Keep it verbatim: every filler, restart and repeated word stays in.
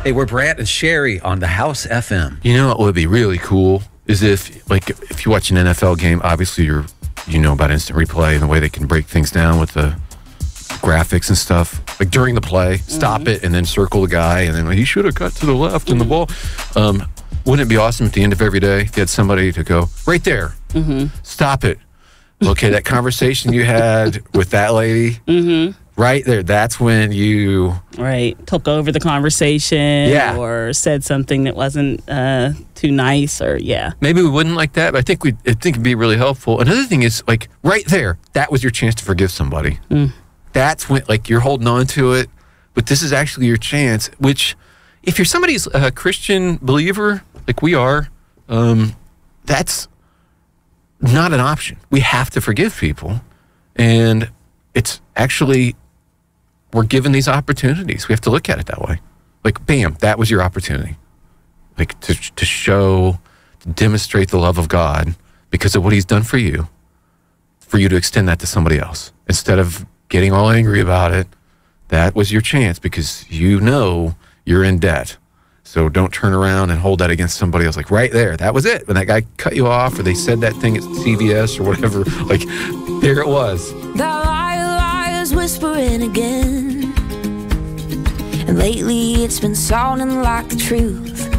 Hey, we're Brant and Sherry on the House F M. You know what would be really cool is if, like, if you watch an N F L game, obviously you're, you know about instant replay and the way they can break things down with the graphics and stuff. Like during the play, stop mm-hmm. it and then circle the guy and then well, he should have cut to the left in the ball. Um, wouldn't it be awesome at the end of every day if you had somebody to go, right there, mm-hmm. stop it. Okay, that conversation you had with that lady, mm-hmm. right there, that's when you... Right, took over the conversation yeah. or said something that wasn't uh, too nice or, yeah. Maybe we wouldn't like that, but I think, we I think it'd be really helpful. Another thing is, like, right there, that was your chance to forgive somebody. Mm. That's when, like, you're holding on to it, but this is actually your chance, which, if you're somebody's a Christian believer, like we are, um, that's not an option. We have to forgive people, and it's actually, we're given these opportunities. We have to look at it that way. Like, bam, that was your opportunity. Like, to, to show, to demonstrate the love of God because of what he's done for you, for you to extend that to somebody else. Instead of getting all angry about it, that was your chance because you know you're in debt. So don't turn around and hold that against somebody else. Like right there, that was it. When that guy cut you off or they said that thing at C V S or whatever, like there it was. The liar, liar's whispering again. And lately it's been sounding like the truth.